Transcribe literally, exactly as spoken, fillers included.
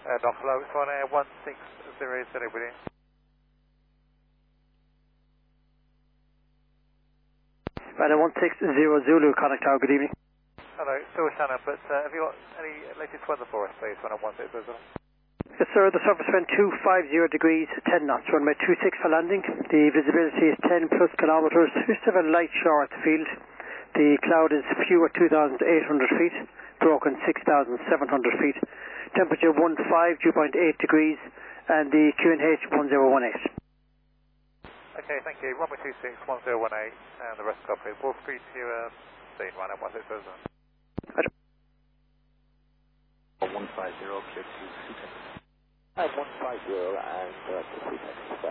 Uh, Don Hello, it's on air one six zero zero, William. Right, one six zero Zulu, Connect Tower, good evening. Hello, still Shannon, but uh, have you got any latest weather for us, please, on one six zero zero? Yes, sir, the surface wind two five zero degrees, ten knots, runway two six for landing. The visibility is ten plus kilometres. We just have a light shower at the field. The cloud is few at two thousand eight hundred feet, broken six thousand seven hundred feet. Temperature one five, dew point eight degrees, and the Q N H one zero one eight. Okay, thank you. Runway two six one zero one eight, and the rest copy. We'll speak to you uh, soon, right, at one six zero zero. one five zero, clear to Sutex. I have one five zero and uh, to Sutex.